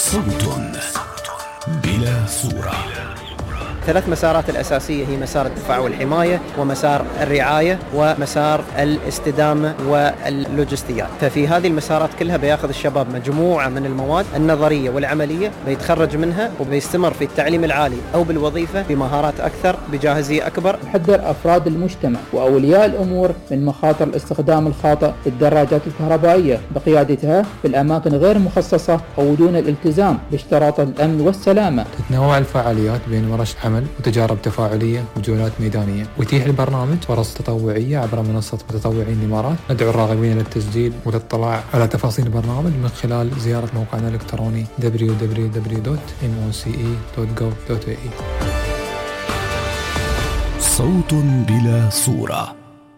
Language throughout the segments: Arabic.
صوت بلا صورة. 3 مسارات الأساسية هي مسار الدفاع والحماية، ومسار الرعاية، ومسار الاستدامة واللوجستيات. ففي هذه المسارات كلها بياخذ الشباب مجموعة من المواد النظرية والعملية، بيتخرج منها وبيستمر في التعليم العالي أو بالوظيفة بمهارات أكثر بجاهزية أكبر. نحذر أفراد المجتمع وأولياء الأمور من مخاطر الاستخدام الخاطئ للدراجات الكهربائية بقيادتها في الأماكن غير مخصصة أو دون الالتزام باشتراط الأمن والسلامة. تتنوع الفعاليات بين ورش عمل وتجارب تفاعلية وجولات ميدانية، ويتيح البرنامج فرص تطوعية عبر منصة متطوعين الإمارات. ندعو الراغبين للتسجيل والاطلاع على تفاصيل البرنامج من خلال زيارة موقعنا الإلكتروني www.moce.gov.ae. صوت بلا صورة.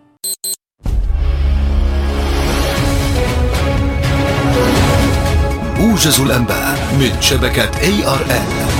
موجز الأنباء من شبكة ARN.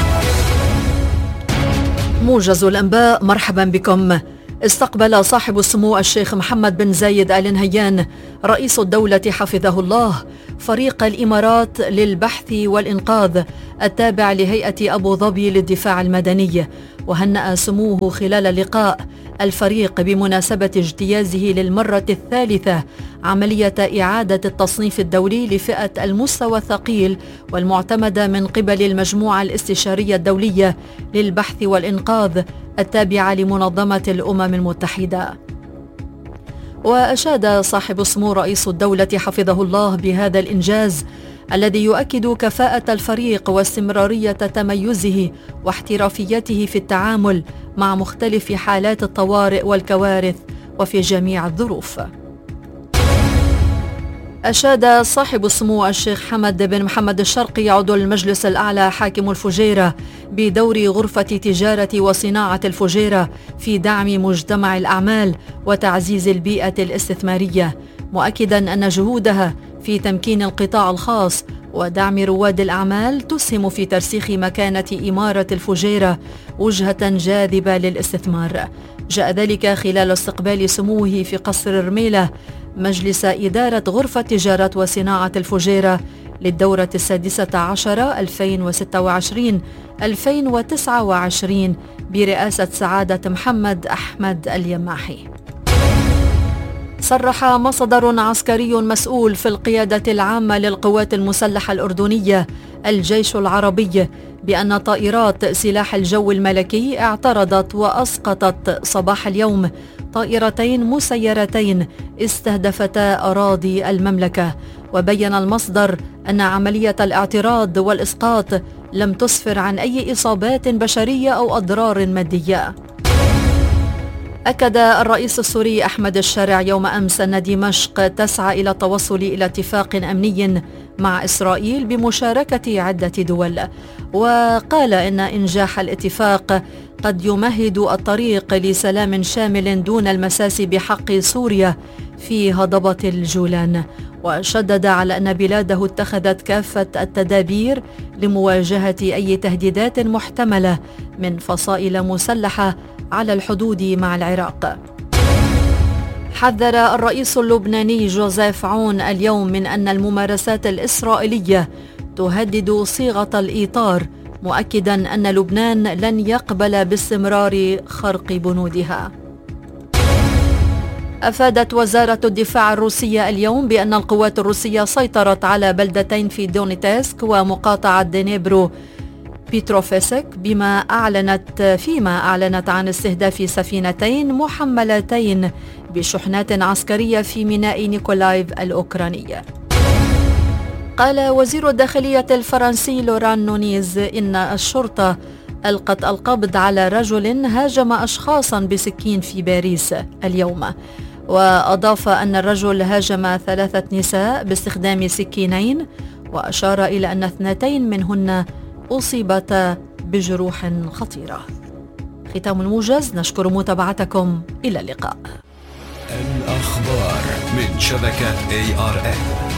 موجز الأنباء، مرحبا بكم. استقبل صاحب السمو الشيخ محمد بن زايد آل نهيان رئيس الدولة حفظه الله فريق الإمارات للبحث والإنقاذ التابع لهيئة أبو ظبي للدفاع المدني، وهنأ سموه خلال اللقاء الفريق بمناسبة اجتيازه للمرة الثالثة عملية إعادة التصنيف الدولي لفئة المستوى الثقيل والمعتمدة من قبل المجموعة الاستشارية الدولية للبحث والإنقاذ التابعة لمنظمة الأمم المتحدة. وأشاد صاحب السمو رئيس الدولة حفظه الله بهذا الإنجاز الذي يؤكد كفاءة الفريق واستمرارية تميزه واحترافيته في التعامل مع مختلف حالات الطوارئ والكوارث وفي جميع الظروف. أشاد صاحب السمو الشيخ حمد بن محمد الشرقي عضو المجلس الأعلى حاكم الفجيرة بدور غرفة تجارة وصناعة الفجيرة في دعم مجتمع الأعمال وتعزيز البيئة الاستثمارية، مؤكدا أن جهودها في تمكين القطاع الخاص ودعم رواد الأعمال تسهم في ترسيخ مكانة إمارة الفجيرة وجهة جاذبة للاستثمار. جاء ذلك خلال استقبال سموه في قصر الرميلة مجلس إدارة غرفة تجارة وصناعة الفجيرة للدورة 16 2026-2029 برئاسة سعادة محمد أحمد اليماحي. صرح مصدر عسكري مسؤول في القيادة العامة للقوات المسلحة الأردنية الجيش العربي بأن طائرات سلاح الجو الملكي اعترضت وأسقطت صباح اليوم طائرتين مسيرتين استهدفتا أراضي المملكة. وبين المصدر أن عملية الاعتراض والإسقاط لم تسفر عن أي إصابات بشرية أو أضرار مادية. أكد الرئيس السوري أحمد الشارع يوم أمس أن دمشق تسعى إلى التوصل إلى اتفاق أمني مع إسرائيل بمشاركة عدة دول، وقال إن إنجاح الاتفاق قد يمهد الطريق لسلام شامل دون المساس بحق سوريا في هضبة الجولان. وشدد على أن بلاده اتخذت كافة التدابير لمواجهة أي تهديدات محتملة من فصائل مسلحة على الحدود مع العراق. حذر الرئيس اللبناني جوزيف عون اليوم من أن الممارسات الإسرائيلية تهدد صيغة الإيطار، مؤكدا أن لبنان لن يقبل باستمرار خرق بنودها. أفادت وزارة الدفاع الروسية اليوم بأن القوات الروسية سيطرت على بلدتين في دونيتسك ومقاطعة دنيبرو بيتروفسك فيما أعلنت عن استهداف سفينتين محملتين بشحنات عسكرية في ميناء نيكولايف الأوكراني. قال وزير الداخلية الفرنسي لوران نونيز إن الشرطة ألقت القبض على رجل هاجم أشخاصا بسكين في باريس اليوم، وأضاف أن الرجل هاجم 3 نساء باستخدام سكينين، وأشار إلى أن 2 منهن أصيبتا بجروح خطيرة. ختام الموجز، نشكر متابعتكم، إلى اللقاء. الأخبار من شبكة ARN.